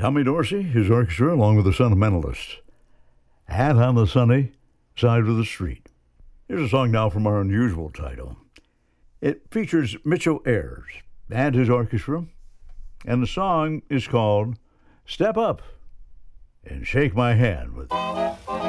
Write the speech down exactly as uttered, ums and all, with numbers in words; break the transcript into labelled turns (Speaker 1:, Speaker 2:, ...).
Speaker 1: Tommy Dorsey, his orchestra, along with the Sentimentalists. Hat on the Sunny Side of the Street. Here's a song now from our unusual title. It features Mitchell Ayers and his orchestra, and the song is called Step Up and Shake My Hand with